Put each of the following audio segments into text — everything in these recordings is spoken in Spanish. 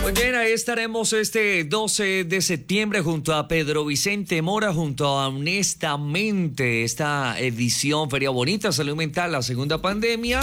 Muy bien, ahí estaremos este 12 de septiembre junto a Pedro Vicente Mora, junto a Honestamente, esta edición Feria Bonita, Salud Mental, la segunda pandemia.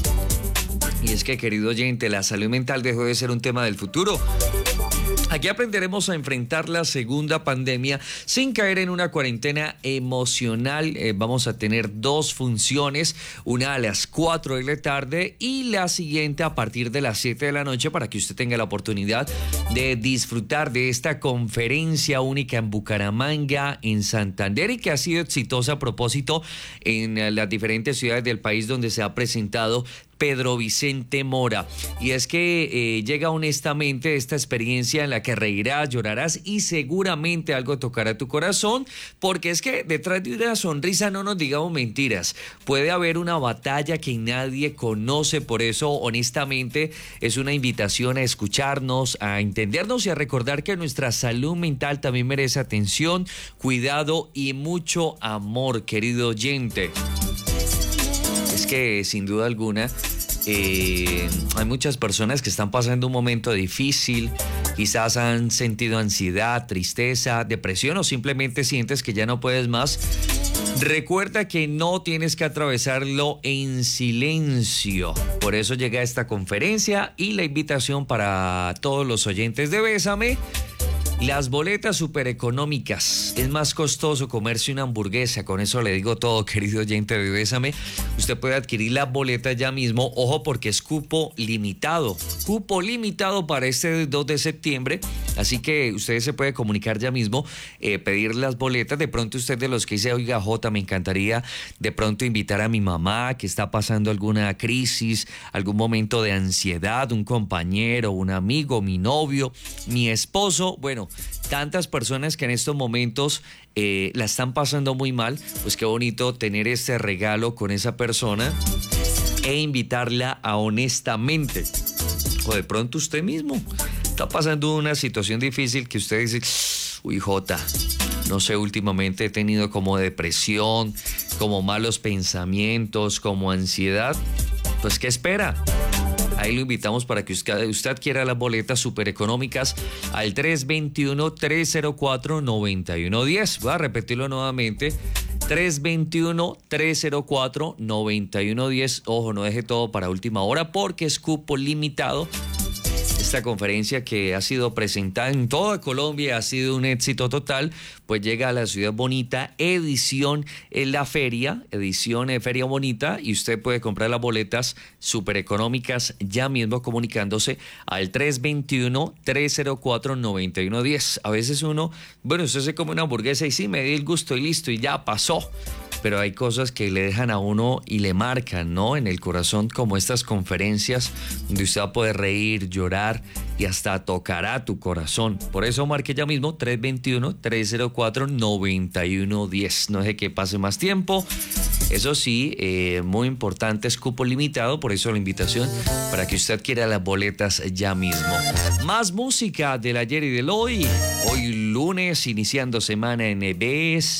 Y es que, querido oyente, la salud mental dejó de ser un tema del futuro. Aquí aprenderemos a enfrentar la segunda pandemia sin caer en una cuarentena emocional. Vamos a tener dos funciones, una a las 4 de la tarde y la siguiente a partir de las 7 de la noche para que usted tenga la oportunidad de disfrutar de esta conferencia única en Bucaramanga, en Santander, y que ha sido exitosa a propósito en las diferentes ciudades del país donde se ha presentado Pedro Vicente Mora. Y es que llega honestamente esta experiencia en la que reirás, llorarás y seguramente algo tocará tu corazón, porque es que detrás de una sonrisa, no nos digamos mentiras, puede haber una batalla que nadie conoce. Por eso, honestamente, es una invitación a escucharnos, a entendernos y a recordar que nuestra salud mental también merece atención, cuidado y mucho amor, querido oyente. Es que sin duda alguna hay muchas personas que están pasando un momento difícil, quizás han sentido ansiedad, tristeza, depresión o simplemente sientes que ya no puedes más. Recuerda que no tienes que atravesarlo en silencio. Por eso llega esta conferencia y la invitación para todos los oyentes de Bésame. Las boletas súper económicas. Es más costoso comerse una hamburguesa. Con eso le digo todo, querido oyente de Bésame. Usted puede adquirir las boletas ya mismo. Ojo, porque es cupo limitado. Cupo limitado para este 2 de septiembre. Así que usted se puede comunicar ya mismo, pedir las boletas. De pronto usted de los que dice, oiga, Jota, me encantaría de pronto invitar a mi mamá que está pasando alguna crisis, algún momento de ansiedad, un compañero, un amigo, mi novio, mi esposo. Bueno, tantas personas que en estos momentos la están pasando muy mal, pues qué bonito tener este regalo con esa persona e invitarla a honestamente. O de pronto usted mismo está pasando una situación difícil que usted dice, uy, Jota, no sé, últimamente he tenido como depresión, como malos pensamientos, como ansiedad. Pues, ¿qué espera? Ahí lo invitamos para que usted adquiera las boletas súper económicas al 321-304-9110. Voy a repetirlo nuevamente. 321-304-9110. Ojo, no deje todo para última hora porque es cupo limitado. Esta conferencia que ha sido presentada en toda Colombia ha sido un éxito total, pues llega a la ciudad bonita, edición en la feria, edición Feria Bonita, y usted puede comprar las boletas súper económicas ya mismo comunicándose al 321-304-9110. A veces uno, bueno, usted se come una hamburguesa y sí, me di el gusto y listo, y ya pasó. Pero hay cosas que le dejan a uno y le marcan, ¿no? En el corazón, como estas conferencias donde usted va a poder reír, llorar y hasta tocará tu corazón. Por eso marque ya mismo 321-304-9110. No deje que pase más tiempo. Eso sí, muy importante, es cupo limitado, por eso la invitación para que usted adquiera las boletas ya mismo. Más música del ayer y del hoy. Hoy lunes, iniciando semana en EBS.